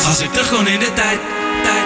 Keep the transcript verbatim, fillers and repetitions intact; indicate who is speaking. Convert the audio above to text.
Speaker 1: Als ik terug kon in de tijd, tijd.